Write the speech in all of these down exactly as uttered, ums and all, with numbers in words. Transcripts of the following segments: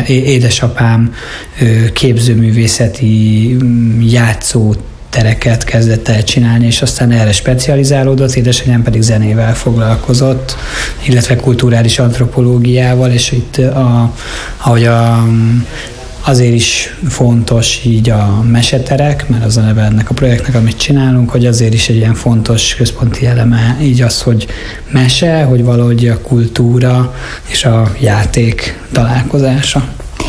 édesapám képzőművészeti játszó tereket kezdett el csinálni, és aztán erre specializálódott, édesanyám pedig zenével foglalkozott, illetve kulturális antropológiával, és itt a, ahogy a azért is fontos így a meseterek, mert az a neve ennek a projektnek, amit csinálunk, hogy azért is egy ilyen fontos központi eleme így az, hogy mese, hogy valahogy a kultúra és a játék találkozása.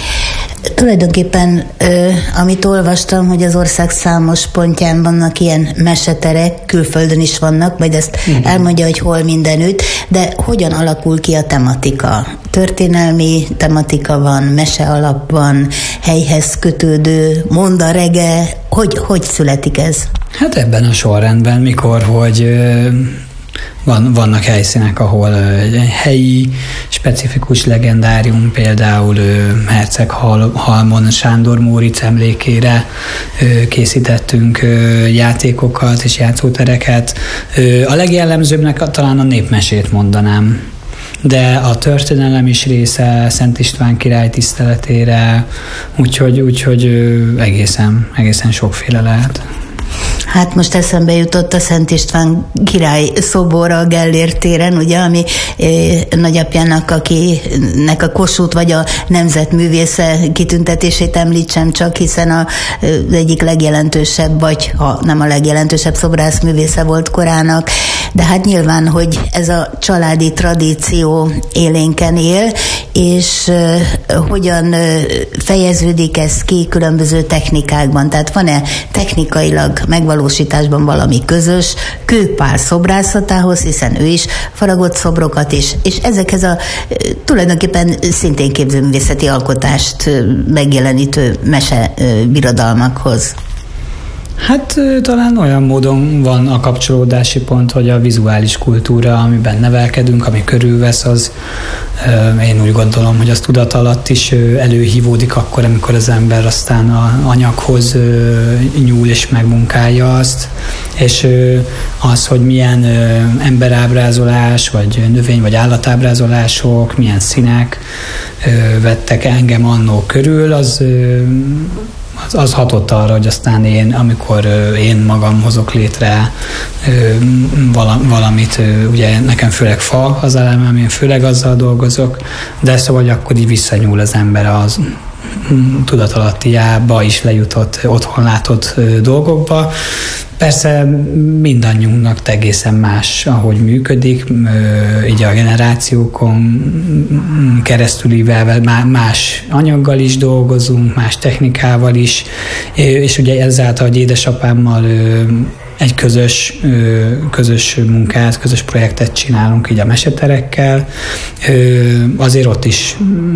Tulajdonképpen, ö, amit olvastam, hogy az ország számos pontján vannak ilyen meseterek, külföldön is vannak, majd ezt uh-huh. elmondja, hogy hol mindenütt, de hogyan alakul ki a tematika? Történelmi tematika van, mese alap van, helyhez kötődő, mondarege, hogy, hogy születik ez? Hát ebben a sorrendben, mikor, hogy... Ö... Van, vannak helyszínek, ahol egy helyi, specifikus legendárium, például Herceg Halmon Sándor Móricz emlékére készítettünk játékokat és játszótereket. A legjellemzőbbnek talán a népmesét mondanám, de a történelem is része Szent István király tiszteletére, úgyhogy, úgyhogy egészen, egészen sokféle lehet. Hát most eszembe jutott a Szent István király szobor a Gellért téren, ugye, ami eh, nagyapjának, akinek a Kossuth vagy a nemzetművésze kitüntetését említsem csak, hiszen a, az egyik legjelentősebb, vagy ha nem a legjelentősebb szobrászművésze volt korának, de hát nyilván, hogy ez a családi tradíció élénken él, és eh, hogyan eh, fejeződik ez ki különböző technikákban, tehát van-e technikailag megvalósításban valami közös Kőpál szobrászatához, hiszen ő is faragott szobrokat is, és ezekhez a tulajdonképpen szintén képzőművészeti alkotást megjelenítő mese birodalmakhoz. Hát talán olyan módon van a kapcsolódási pont, hogy a vizuális kultúra, amiben nevelkedünk, ami körülvesz, az én úgy gondolom, hogy az tudat alatt is előhívódik akkor, amikor az ember aztán a anyaghoz nyúl és megmunkálja azt, és az, hogy milyen emberábrázolás, vagy növény, vagy állatábrázolások, milyen színek vettek engem annó körül, az Az, az hatott arra, hogy aztán én, amikor ö, én magam hozok létre ö, vala, valamit, ö, ugye nekem főleg fa az elemem, én főleg azzal dolgozok, de szóval, hogy akkor így visszanyúl az ember az tudatalattiába is lejutott, otthon látott ö, dolgokba. Persze mindannyiunknak egészen más, ahogy működik, így a generációkon keresztülivel más anyaggal is dolgozunk, más technikával is, és ugye ezáltal, hogy édesapámmal egy közös, közös munkát, közös projektet csinálunk így a meseterekkel, azért ott is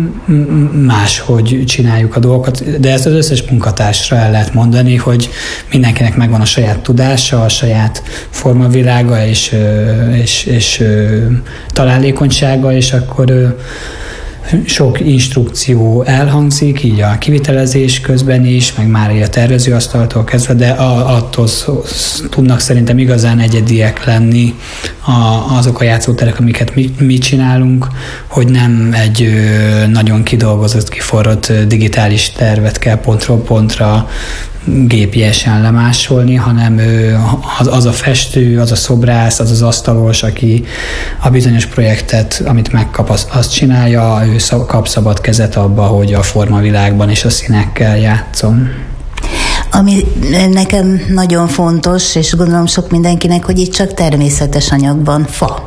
máshogy csináljuk a dolgokat, de ezt az összes munkatársra el lehet mondani, hogy mindenkinek megvan a saját tudása, a saját formavilága és, és, és találékonysága, és akkor sok instrukció elhangzik, így a kivitelezés közben is, meg már a tervezőasztaltól kezdve, de a, attól tudnak szerintem igazán egyediek lenni a, azok a játszóterek, amiket mi, mi csinálunk, hogy nem egy ö, nagyon kidolgozott, kiforrott digitális tervet kell pontról pontra gépiesen lemásolni, hanem az, az a festő, az a szobrász, az az asztalos, aki a bizonyos projektet, amit megkap, azt, azt csinálja, ő kap szabad kezet abba, hogy a formavilágban és a színekkel játszom. Ami nekem nagyon fontos, és gondolom sok mindenkinek, hogy itt csak természetes anyagban fa.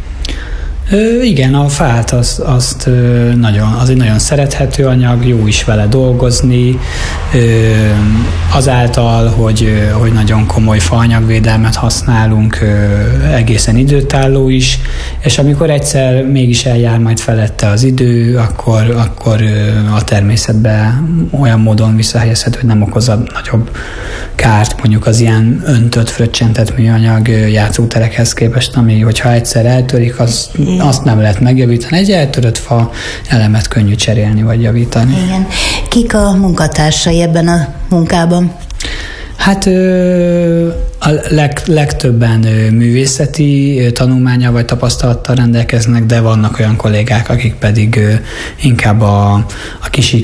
Ö, igen, a fát az, azt, ö, nagyon, az egy nagyon szerethető anyag, jó is vele dolgozni, ö, azáltal, hogy, ö, hogy nagyon komoly faanyagvédelmet használunk, ö, egészen időtálló is, és amikor egyszer mégis eljár majd felette az idő, akkor, akkor ö, a természetbe olyan módon visszahelyezhető, hogy nem okoz nagyobb kárt mondjuk az ilyen öntött, fröccsentett műanyag játszóterekhez képest, ami, hogyha egyszer eltörik, az azt nem lehet megjavítani. Egy eltörött fa elemet könnyű cserélni vagy javítani. Igen. Kik a munkatársai ebben a munkában? Hát a leg, legtöbben művészeti tanulmánnyal vagy tapasztalattal rendelkeznek, de vannak olyan kollégák, akik pedig inkább a, a kis